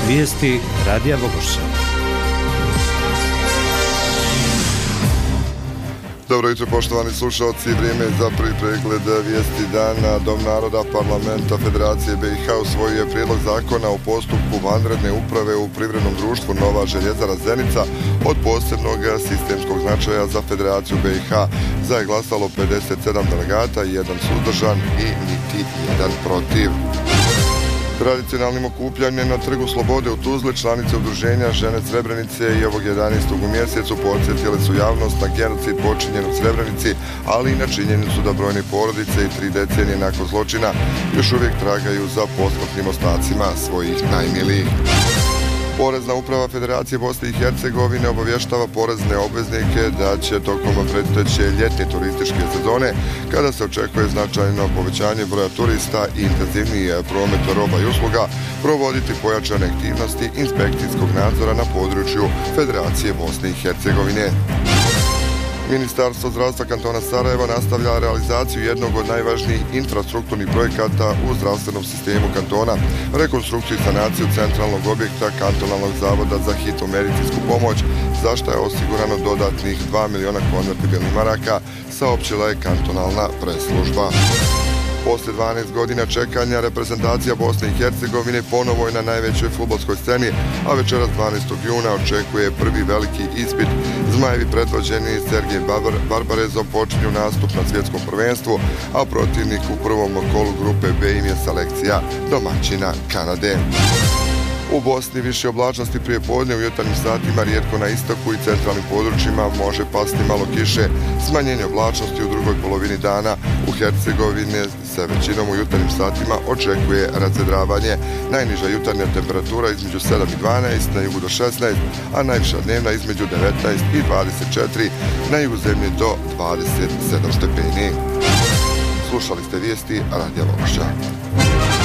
Vijesti Radija Vogošća. Dobro jutro, poštovani slušalci. Vrijeme je za prvi pregled vijesti dana. Dom naroda Parlamenta Federacije BiH usvojio je prijedlog zakona o postupku vanredne uprave u privrednom društvu Nova željezara Zenica od posebnog sistemskog značaja za Federaciju BiH. Za je glasalo 57 delegata i jedan suzdržan i niti jedan protiv. Tradicionalnim okupljanjem na Trgu Slobode u Tuzli članice udruženja Žene Srebrenice i ovog 11. u mjesecu podsjetile su javnost na genocid počinjen u Srebrenici, ali i na činjenicu da brojne porodice i 3 decenije nakon zločina još uvijek tragaju za posmrtnim ostacima svojih najmilijih. Porezna uprava Federacije Bosne i Hercegovine obavještava porezne obveznike da će tokom predstojeće ljetne turističke sezone, kada se očekuje značajno povećanje broja turista i intenzivniji promet roba i usluga, provoditi pojačane aktivnosti inspekcijskog nadzora na području Federacije Bosne i Hercegovine. Ministarstvo zdravstva kantona Sarajeva nastavlja realizaciju jednog od najvažnijih infrastrukturnih projekata u zdravstvenom sistemu kantona, rekonstrukciju i sanaciju centralnog objekta kantonalnog zavoda za hitnu medicinsku pomoć, za što je osigurano dodatnih 2 miliona konvertibilnih maraka, saopćila je kantonalna press-služba. Poslije 12 godina čekanja, reprezentacija Bosne i Hercegovine ponovo je na najvećoj fudbalskoj sceni, a večeras 12. juna očekuje prvi veliki ispit. Zmajevi predvođeni Sergejem Barbarezom počinju nastup na svjetskom prvenstvu, a protivnik u prvom kolu grupe B im je selekcija domaćina Kanade. U Bosni više oblačnosti prije podne, u jutarnjim satima rijetko na istoku i centralnim područjima može pasti malo kiše, smanjenje oblačnosti u drugoj polovini dana. U Hercegovini se većinom u jutarnjim satima očekuje razvedravanje. Najniža jutarnja temperatura između 7 i 12, na jugu do 16, a najviša dnevna između 19 i 24, na jugu zemlje do 27 stepeni. Slušali ste vijesti Radija Vogošća.